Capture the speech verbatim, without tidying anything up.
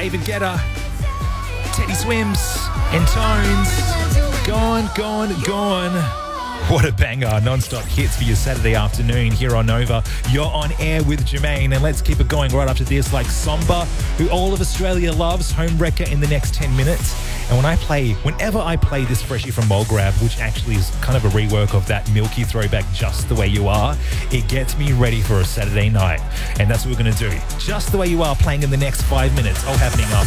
David Guetta, Teddy Swims, and Tones. Gone, gone, gone. What a banger. Non-stop hits for your Saturday afternoon here on Nova. You're on air with Jermaine, and let's keep it going right after this, like Somba, who all of Australia loves, Homewrecker in the next ten minutes. And when I play, whenever I play this freshie from Mulgrab, which actually is kind of a rework of that Milky throwback, Just the Way You Are, it gets me ready for a Saturday night. And that's what we're going to do. Just the Way You Are, playing in the next five minutes, all happening after